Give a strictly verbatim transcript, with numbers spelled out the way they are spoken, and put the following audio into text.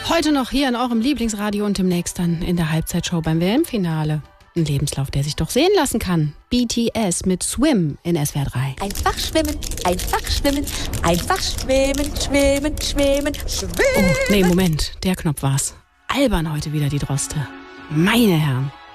Heute noch hier in eurem Lieblingsradio und demnächst dann in der Halbzeitshow beim W M-Finale. Ein Lebenslauf, der sich doch sehen lassen kann. B T S mit Swim in S W R drei. Einfach schwimmen, einfach schwimmen, einfach schwimmen, schwimmen, schwimmen, schwimmen. Oh, nee, Moment, der Knopf war's. Albern heute wieder die Droste. Meine Herren.